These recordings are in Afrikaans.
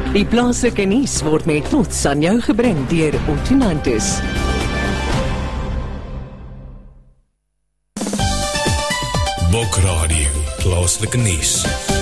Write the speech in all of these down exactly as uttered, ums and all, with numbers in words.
Die plaaslike nuus word met trots aan jou gebring deur Ottonantis. Bokradio, plaaslike nuus.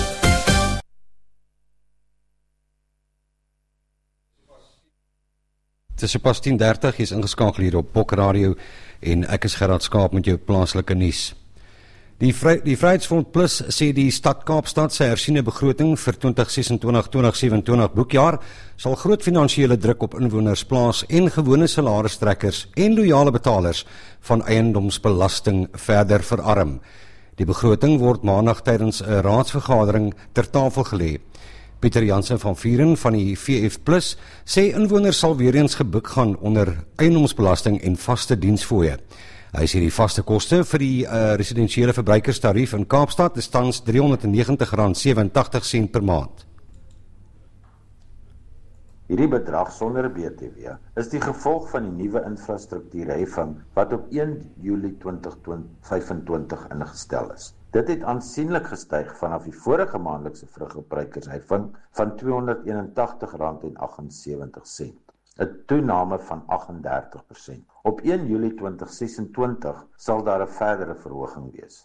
Het is pas tien dertig, jy is ingeskakel hier op Bokradio en ek is Gerard Skaap met jou plaaslike nuus. Die, Vry, die Vryheidsfront Plus sê die stad Kaapstad se hersiene begroting vir twintig sesentwintig twintig sewenentwintig boekjaar sal groot finansiële druk op inwoners plaas en gewone salarisstrekkers en loyale betalers van eiendomsbelasting verder verarm. Die begroting word maandag tydens 'n raadsvergadering ter tafel gelê. Pieter Jansen van Vieren van die V F Plus sê inwoners sal weer eens gebuk gaan onder eiendomsbelasting en vaste diensfooie. Hy sê die vaste koste vir die uh, residensiële verbruikerstarief in Kaapstad is tans driehonderdnegentig rand sewentig per maand. Hierdie bedrag sonder B T W is die gevolg van die nuwe infrastruktuurheffing wat op een Julie twintig vyfentwintig ingestel is. Dit het aansienlik gestyg vanaf die vorige maandelikse verbruikersheffing van tweehonderdeenentagtig rand sewensewentig, 'n toename van agt en dertig persent. Op een Julie twintig sesentwintig sal daar 'n verdere verhoging wees.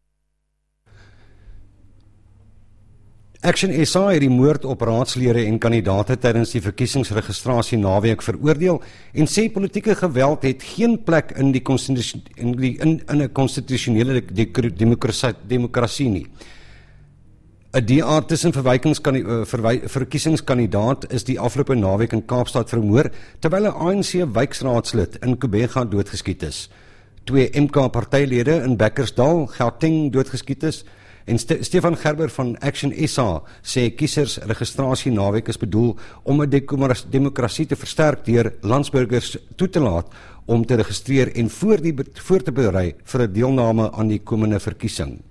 Action S A het die moord op raadslede en kandidate tydens die verkiesingsregistrasie naweek veroordeel en sê politieke geweld het geen plek in die konstitusie in die in, in 'n konstitusionele demokrasie, demokrasie nie. 'n D A tussen verkiesingskandidaat is die afgelope naweek in Kaapstad vermoor terwyl 'n A N C wijkraadslid in Kubega doodgeskiet is. Twee M K partylede in Bekkersdal, Gauteng doodgeskiet is. En St- Stefan Gerber van Action S A sê kiesersregistrasie naweek is bedoel om 'n demokrasie te versterk deur landsburgers toe te laat om te registreer en voor, die, voor te berei vir 'n deelname aan die komende verkiesing.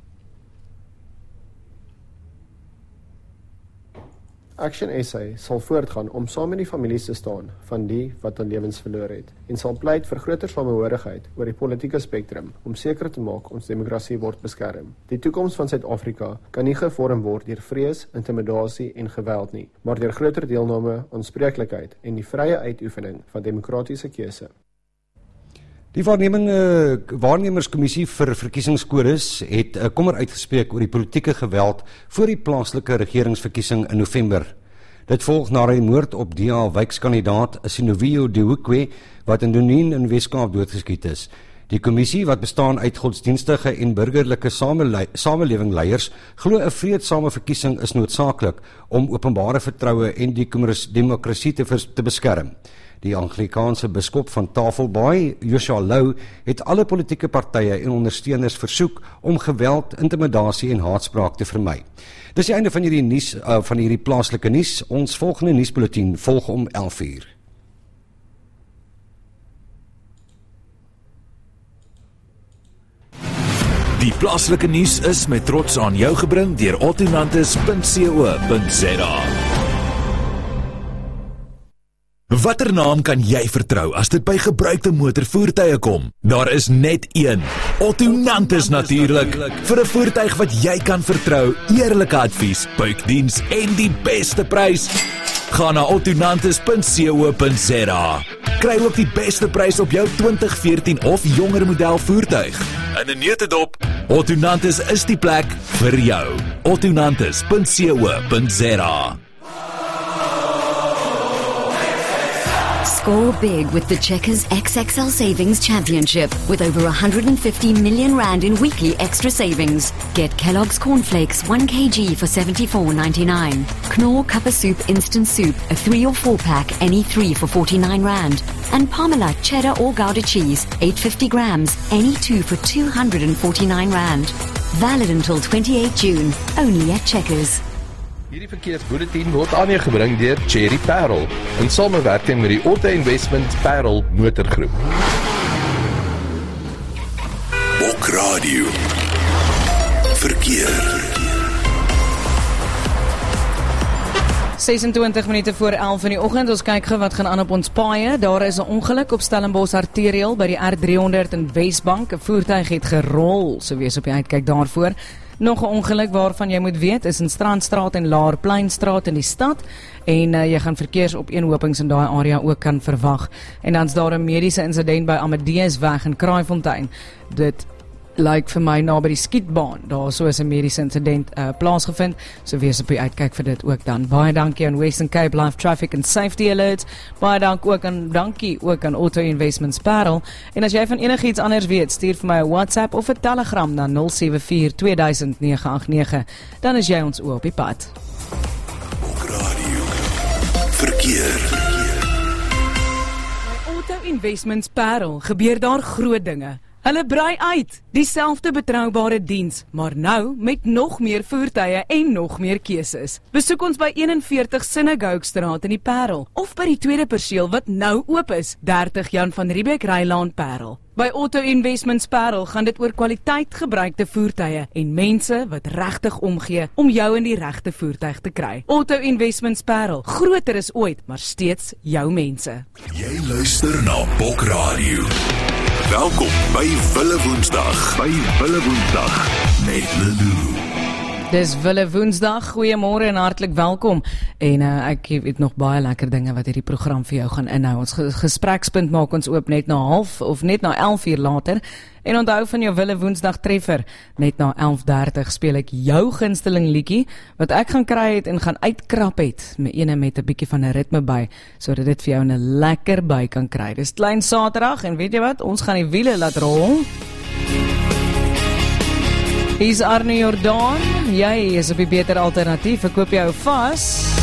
Action S A sal voortgaan om saam met die families te staan van die wat hun lewens verloor het en sal pleit vir groter samehorigheid oor die politieke spektrum om seker te maak ons demokrasie word beskerm. Die toekoms van Suid-Afrika kan nie gevorm word deur vrees, intimidasie en geweld nie, maar deur groter deelname, aanspreeklikheid en die vrye uitoefening van demokratiese keuse. Die waarnemende waarnemerskommissie vir verkiesingskodes het 'n kommer uitgespreek oor die politieke geweld voor die plaaslike regeringsverkiesing in November. Dit volg na die moord op D A wijkskandidaat Sinovio Dehoekwe wat in Donien in Weskaap doodgeskiet is. Die kommissie, wat bestaan uit godsdienstige en burgerlike samelewingleiers, glo 'n vreedsame verkiesing is noodsaaklik om openbare vertroue en die demokrasie te, te beskerm. Die Anglikaanse biskop van Tafelbaai, Joshua Lou, het alle politieke partye en ondersteuners versoek om geweld, intimidasie en haatspraak te vermy. Dis die einde van hierdie nuus uh, van hierdie plaaslike nuus. Ons volgende nuusbulletin volg om elf uur. Die plaaslike nuus is met trots aan jou gebring deur ottonantis punt co punt za. Watter naam kan jy vertrou as dit by gebruikte motorvoertuie kom? Daar is net een. Ottonantis natuurlik. Vir 'n voertuig wat jy kan vertrou, eerlike advies, buikdiens en die beste prys. Ga na ottonantis punt co punt za. Kry ook die beste prys op jou twintig veertien of jonger model voertuig. In 'n neutedop, Ottonantis is die plek vir jou. ottonantis punt co punt za. Score big with the Checkers X X L Savings Championship with over one hundred fifty million rand in weekly extra savings. Get Kellogg's Cornflakes one kilogram for seventy-four ninety-nine. Knorr Cuppa Soup Instant Soup, a three or four pack, any three for forty-nine rand. And Parmalat Cheddar or Gouda Cheese, eight hundred fifty grams, any two for two hundred forty-nine rand. Valid until twenty-eighth June, only at Checkers. Hierdie verkeersbulletin word aan jou gebring deur Cherry Parel in samewerking met die Auto Investment Parel Motorgroep. Bokradio Verkeer. sesentwintig minute voor elf in die oggend, ons kyk gou wat gaan aan op ons paaie. Daar is 'n ongeluk op Stellenbosch Arterial by die R driehonderd in Wesbank. 'n Voertuig het gerol, so wees op die uitkyk daarvoor. Nog 'n ongeluk waarvan jy moet weet is in Strandstraat en Laarpleinstraat in die stad en uh, jy gaan verkeersopeenhopings in daai area ook kan verwag. En dan's daar 'n mediese insident by Amadeusweg in Kraaifontein. Dit lyk vir my na by die skietbaan. Daar so is 'n mediese insident uh, plaasgevind. So wees op die uitkyk vir dit ook dan. Baie dankie aan Western Cape Life Traffic and Safety Alerts. Baie dank ook aan dankie ook aan Auto Investments Parel. En as jy van enigiets anders weet, stuur vir my 'n WhatsApp of 'n Telegram na nul sewe vier twee duisend nege agt nege. Dan is jy ons oor op die pad. Radio Verkeer. By Auto Investments Parel gebeur daar groot dinge. Hulle brei uit, dieselfde betroubare diens, maar nou met nog meer voertuie en nog meer keuses. Besoek ons by eenenveertig Synagogue-straat in die Parel, of by die tweede perseel wat nou oop is, dertig Jan van Riebeeck Rylaan Parel. By Auto Investments Parel gaan dit oor kwaliteit gebruikte voertuie en mense wat regtig omgee om jou in die regte voertuig te kry. Auto Investments Parel, groter as ooit, maar steeds jou mense. Jy luister na Bok Radio. Welkom by Wille Woensdag. By Wille Woensdag met Lulu. Dis Wille Woensdag, goeiemôre en hartlik welkom. En uh, ek het nog baie lekker dinge wat hierdie program vir jou gaan inhou. Ons gesprekspunt maak ons oop net na half of net na elf uur later. En onthou van jou Wille Woensdag treffer, net na elf dertig speel ek jou gunsteling liedjie, wat ek gaan kry het en gaan uitkrap het, met ene met 'n bietjie van 'n ritme by, sodat dit vir jou 'n lekker by kan kry. Dis klein Saterdag en weet jy wat, ons gaan die wiele laat rol. Hier's Arne Jordaan, jy is op die beter alternatief, ek koop jou vas.